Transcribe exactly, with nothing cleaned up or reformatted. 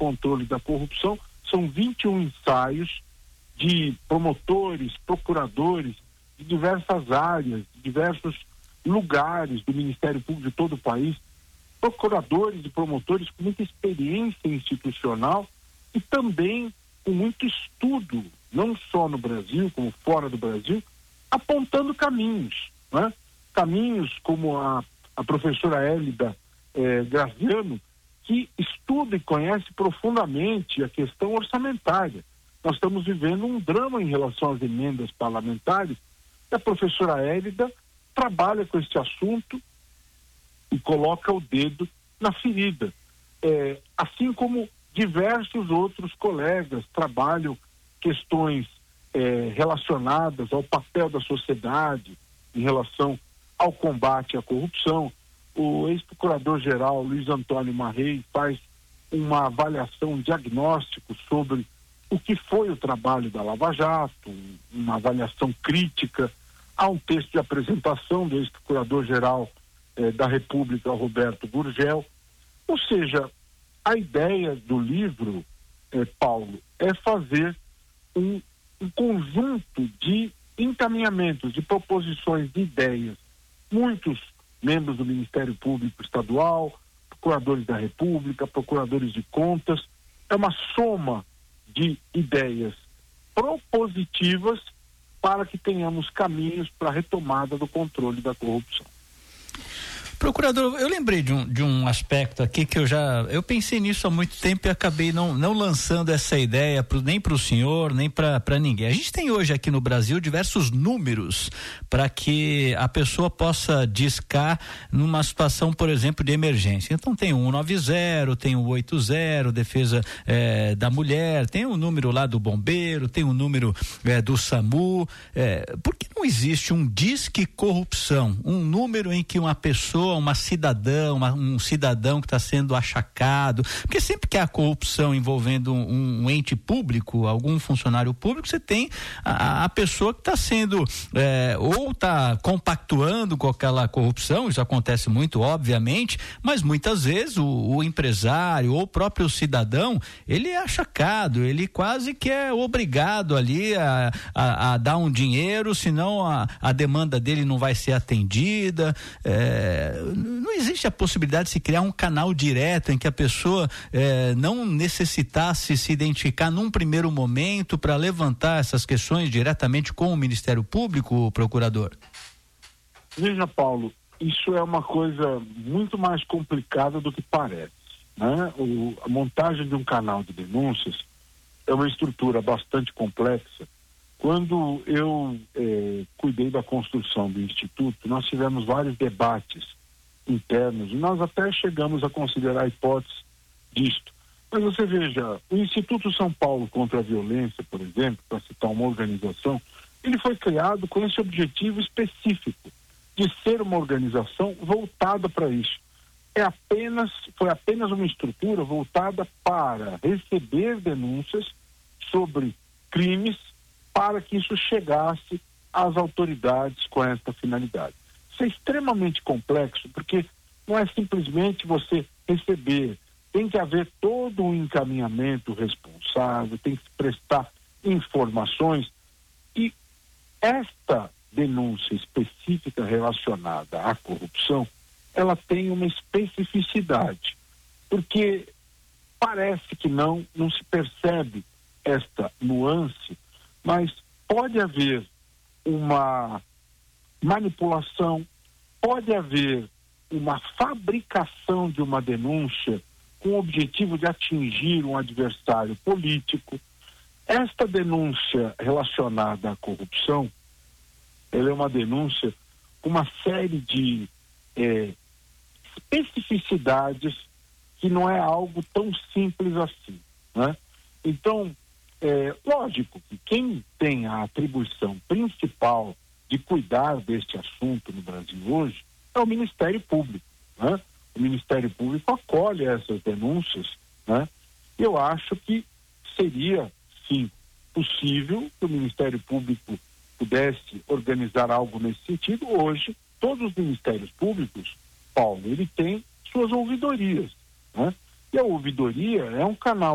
controle da corrupção, são vinte e um ensaios de promotores, procuradores de diversas áreas, de diversos lugares do Ministério Público de todo o país, procuradores e promotores com muita experiência institucional e também com muito estudo, não só no Brasil, como fora do Brasil, apontando caminhos, né? Caminhos como a, a professora Hélida eh, Graziano, que estuda e conhece profundamente a questão orçamentária. Nós estamos vivendo um drama em relação às emendas parlamentares, e a professora Hélida trabalha com este assunto e coloca o dedo na ferida. É, assim como diversos outros colegas trabalham questões é, relacionadas ao papel da sociedade em relação ao combate à corrupção. O ex-procurador-geral Luiz Antônio Marrei faz uma avaliação, um diagnóstico sobre o que foi o trabalho da Lava Jato, uma avaliação crítica. Há um texto de apresentação do ex-procurador-geral eh, da República, Roberto Gurgel. Ou seja, a ideia do livro, eh, Paulo, é fazer um, um conjunto de encaminhamentos, de proposições, de ideias. Muitos membros do Ministério Público Estadual, procuradores da República, procuradores de contas, é uma soma de ideias propositivas para que tenhamos caminhos para a retomada do controle da corrupção. Procurador, eu lembrei de um, de um aspecto aqui que eu já, eu pensei nisso há muito tempo e acabei não, não lançando essa ideia pro, nem para o senhor, nem para ninguém. A gente tem hoje aqui no Brasil diversos números para que a pessoa possa discar numa situação, por exemplo, de emergência. Então tem o cento e noventa, tem o oitenta, defesa eh, da mulher, tem o número lá do bombeiro, tem o número eh, do SAMU. Eh, por que não existe um disque corrupção, um número em que uma pessoa, uma cidadã, uma, um cidadão que está sendo achacado, porque sempre que há corrupção envolvendo um, um ente público, algum funcionário público, você tem a, a pessoa que está sendo é, ou está compactuando com aquela corrupção. Isso acontece muito, obviamente, mas muitas vezes o, o empresário ou o próprio cidadão, ele é achacado, ele quase que é obrigado ali a, a, a dar um dinheiro, senão a, a demanda dele não vai ser atendida. É, não existe a possibilidade de se criar um canal direto em que a pessoa eh, não necessitasse se identificar num primeiro momento para levantar essas questões diretamente com o Ministério Público, procurador? Veja, Paulo, isso é uma coisa muito mais complicada do que parece, né? O, a montagem de um canal de denúncias é uma estrutura bastante complexa. Quando eu eh, cuidei da construção do Instituto, nós tivemos vários debates internos, e nós até chegamos a considerar a hipótese disto. Mas você veja, o Instituto São Paulo contra a Violência, por exemplo, para citar uma organização, ele foi criado com esse objetivo específico, de ser uma organização voltada para isso. É apenas, foi apenas uma estrutura voltada para receber denúncias sobre crimes, para que isso chegasse às autoridades com esta finalidade. Isso é extremamente complexo, porque não é simplesmente você receber, tem que haver todo um encaminhamento responsável, tem que se prestar informações, e esta denúncia específica relacionada à corrupção, ela tem uma especificidade, porque parece que não, não se percebe esta nuance, mas pode haver uma manipulação, pode haver uma fabricação de uma denúncia com o objetivo de atingir um adversário político. Esta denúncia relacionada à corrupção, ela é uma denúncia com uma série de eh, especificidades que não é algo tão simples assim, né? Então, é lógico que quem tem a atribuição principal de cuidar deste assunto no Brasil hoje é o Ministério Público, né? O Ministério Público acolhe essas denúncias, né? Eu acho que seria, sim, possível que o Ministério Público pudesse organizar algo nesse sentido. Hoje, todos os Ministérios Públicos, Paulo, ele tem suas ouvidorias, né? E a ouvidoria é um canal